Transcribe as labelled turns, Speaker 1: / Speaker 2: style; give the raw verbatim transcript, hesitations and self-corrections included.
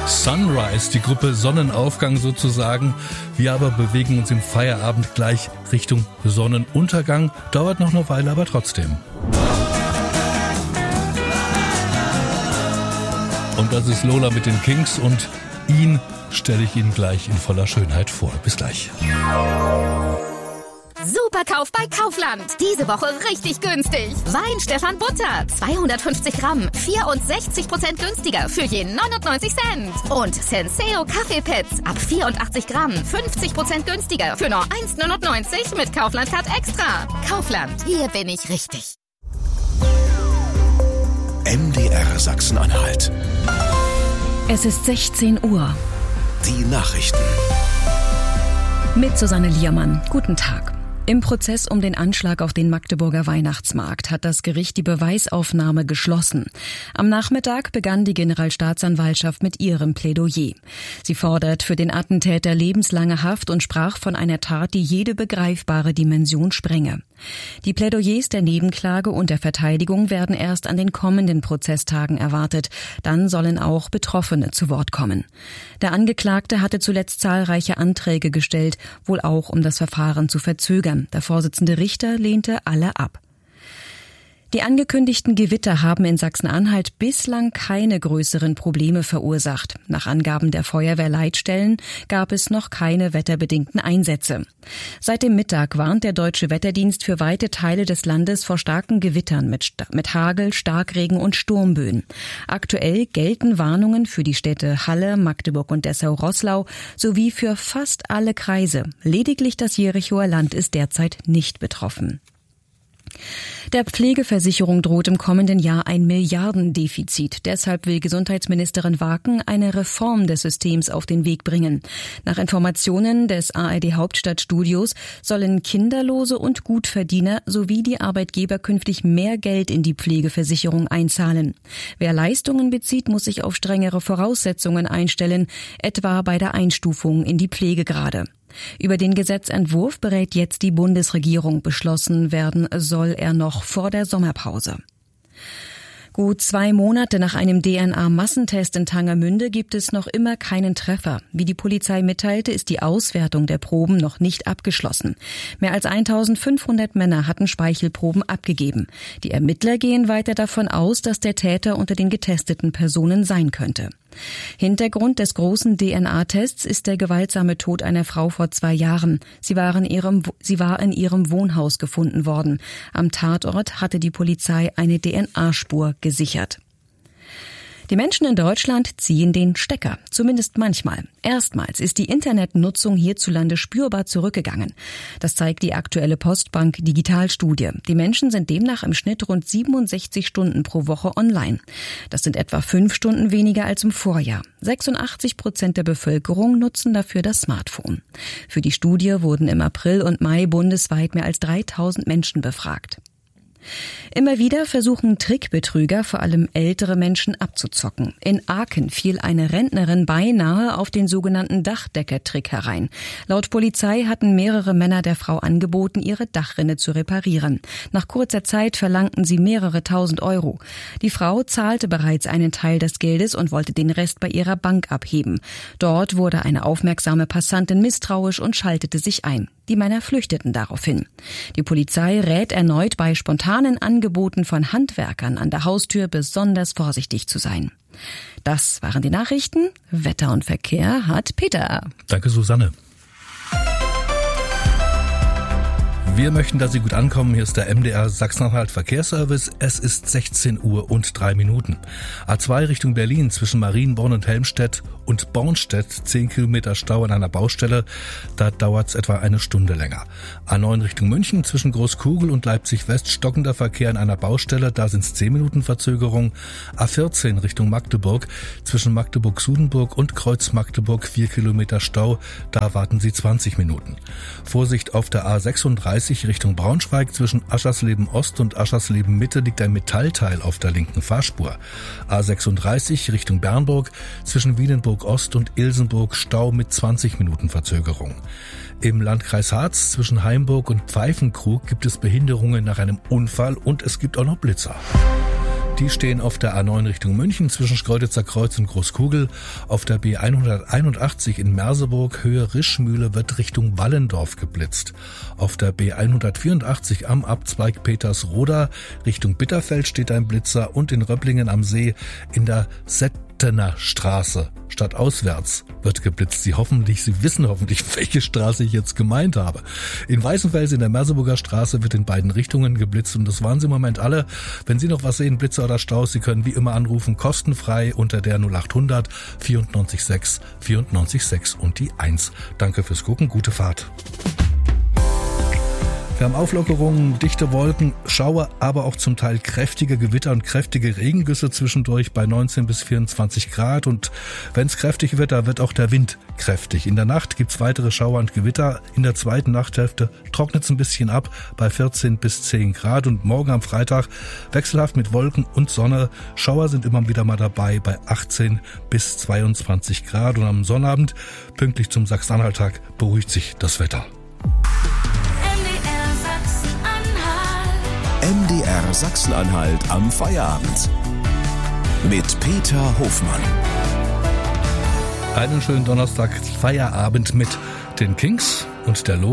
Speaker 1: Sunrise, die Gruppe Sonnenaufgang sozusagen. Wir aber bewegen uns im Feierabend gleich Richtung Sonnenuntergang. Dauert noch eine Weile, aber trotzdem. Und das ist Lola mit den Kings und ihn stelle ich Ihnen gleich in voller Schönheit vor. Bis gleich.
Speaker 2: Superkauf bei Kaufland. Diese Woche richtig günstig. Wein Stefan Butter, zweihundertfünfzig Gramm, vierundsechzig Prozent günstiger für je neunundneunzig Cent. Und Senseo Kaffeepads ab vierundachtzig Gramm, fünfzig Prozent günstiger für nur eins neunundneunzig mit Kaufland Card Extra. Kaufland, hier bin ich richtig.
Speaker 3: M D R Sachsen-Anhalt.
Speaker 4: Es ist sechzehn Uhr.
Speaker 3: Die Nachrichten.
Speaker 4: Mit Susanne Liermann. Guten Tag. Im Prozess um den Anschlag auf den Magdeburger Weihnachtsmarkt hat das Gericht die Beweisaufnahme geschlossen. Am Nachmittag begann die Generalstaatsanwaltschaft mit ihrem Plädoyer. Sie fordert für den Attentäter lebenslange Haft und sprach von einer Tat, die jede begreifbare Dimension sprenge. Die Plädoyers der Nebenklage und der Verteidigung werden erst an den kommenden Prozesstagen erwartet. Dann sollen auch Betroffene zu Wort kommen. Der Angeklagte hatte zuletzt zahlreiche Anträge gestellt, wohl auch um das Verfahren zu verzögern. Der Vorsitzende Richter lehnte alle ab. Die angekündigten Gewitter haben in Sachsen-Anhalt bislang keine größeren Probleme verursacht. Nach Angaben der Feuerwehrleitstellen gab es noch keine wetterbedingten Einsätze. Seit dem Mittag warnt der Deutsche Wetterdienst für weite Teile des Landes vor starken Gewittern mit, mit Hagel, Starkregen und Sturmböen. Aktuell gelten Warnungen für die Städte Halle, Magdeburg und Dessau-Roßlau sowie für fast alle Kreise. Lediglich das Jerichoer Land ist derzeit nicht betroffen. Der Pflegeversicherung droht im kommenden Jahr ein Milliardendefizit. Deshalb will Gesundheitsministerin Waken eine Reform des Systems auf den Weg bringen. Nach Informationen des A R D Hauptstadtstudios sollen Kinderlose und Gutverdiener sowie die Arbeitgeber künftig mehr Geld in die Pflegeversicherung einzahlen. Wer Leistungen bezieht, muss sich auf strengere Voraussetzungen einstellen, etwa bei der Einstufung in die Pflegegrade. Über den Gesetzentwurf berät jetzt die Bundesregierung. Beschlossen werden soll er noch vor der Sommerpause. Gut zwei Monate nach einem D N A-Massentest in Tangermünde gibt es noch immer keinen Treffer. Wie die Polizei mitteilte, ist die Auswertung der Proben noch nicht abgeschlossen. Mehr als eintausendfünfhundert Männer hatten Speichelproben abgegeben. Die Ermittler gehen weiter davon aus, dass der Täter unter den getesteten Personen sein könnte. Hintergrund des großen D N A-Tests ist der gewaltsame Tod einer Frau vor zwei Jahren. Sie war in ihrem, sie war in ihrem Wohnhaus gefunden worden. Am Tatort hatte die Polizei eine D N A-Spur gesichert. Die Menschen in Deutschland ziehen den Stecker, zumindest manchmal. Erstmals ist die Internetnutzung hierzulande spürbar zurückgegangen. Das zeigt die aktuelle Postbank Digitalstudie. Die Menschen sind demnach im Schnitt rund siebenundsechzig Stunden pro Woche online. Das sind etwa fünf Stunden weniger als im Vorjahr. sechsundachtzig Prozent der Bevölkerung nutzen dafür das Smartphone. Für die Studie wurden im April und Mai bundesweit mehr als dreitausend Menschen befragt. Immer wieder versuchen Trickbetrüger, vor allem ältere Menschen, abzuzocken. In Aachen fiel eine Rentnerin beinahe auf den sogenannten Dachdecker-Trick herein. Laut Polizei hatten mehrere Männer der Frau angeboten, ihre Dachrinne zu reparieren. Nach kurzer Zeit verlangten sie mehrere tausend Euro. Die Frau zahlte bereits einen Teil des Geldes und wollte den Rest bei ihrer Bank abheben. Dort wurde eine aufmerksame Passantin misstrauisch und schaltete sich ein. Die Männer flüchteten daraufhin. Die Polizei rät erneut, bei spontanen Angeboten von Handwerkern an der Haustür besonders vorsichtig zu sein. Das waren die Nachrichten. Wetter und Verkehr hat Peter.
Speaker 1: Danke, Susanne. Wir möchten, dass Sie gut ankommen. Hier ist der M D R Sachsen-Anhalt Verkehrsservice. Es ist sechzehn Uhr und drei Minuten. A zwei Richtung Berlin zwischen Marienborn und Helmstedt und Bornstedt. zehn Kilometer Stau an einer Baustelle. Da dauert es etwa eine Stunde länger. A neun Richtung München zwischen Großkugel und Leipzig-West stockender Verkehr an einer Baustelle. Da sind es zehn Minuten Verzögerung. A vierzehn Richtung Magdeburg zwischen Magdeburg-Sudenburg und Kreuz-Magdeburg. vier Kilometer Stau. Da warten Sie zwanzig Minuten. Vorsicht auf der A sechsunddreißig Richtung Braunschweig zwischen Aschersleben Ost und Aschersleben Mitte liegt ein Metallteil auf der linken Fahrspur. A sechsunddreißig Richtung Bernburg zwischen Wiedenburg Ost und Ilsenburg Stau mit zwanzig Minuten Verzögerung. Im Landkreis Harz zwischen Haimburg und Pfeifenkrug gibt es Behinderungen nach einem Unfall und es gibt auch noch Blitzer. Die stehen auf der A neun Richtung München zwischen Schkeuditzer Kreuz und Großkugel. Auf der B hunderteinundachtzig in Merseburg Höhe Rischmühle wird Richtung Wallendorf geblitzt. Auf der B hundertvierundachtzig am Abzweig Petersroda Richtung Bitterfeld steht ein Blitzer und in Röpplingen am See in der Settener Straße stadtauswärts wird geblitzt. Sie hoffentlich, Sie wissen hoffentlich, welche Straße ich jetzt gemeint habe. In Weißenfels in der Merseburger Straße wird in beiden Richtungen geblitzt und das waren sie im Moment alle. Wenn Sie noch was sehen, Blitzer oder Staus, Sie können wie immer anrufen, kostenfrei unter der null achthundert vierundneunzig sechs vierundneunzig sechs und die eins. Danke fürs Gucken, gute Fahrt. Wir haben Auflockerungen, dichte Wolken, Schauer, aber auch zum Teil kräftige Gewitter und kräftige Regengüsse zwischendurch bei neunzehn bis vierundzwanzig Grad. Und wenn es kräftig wird, da wird auch der Wind kräftig. In der Nacht gibt's weitere Schauer und Gewitter. In der zweiten Nachthälfte trocknet es ein bisschen ab bei vierzehn bis zehn Grad. Und morgen am Freitag wechselhaft mit Wolken und Sonne. Schauer sind immer wieder mal dabei bei achtzehn bis zweiundzwanzig Grad. Und am Sonnabend, pünktlich zum Sachsen-Anhalt-Tag, beruhigt sich das Wetter.
Speaker 3: M D R Sachsen-Anhalt am Feierabend mit Peter Hofmann.
Speaker 1: Einen schönen Donnerstag Feierabend mit den Kings und der Lohn.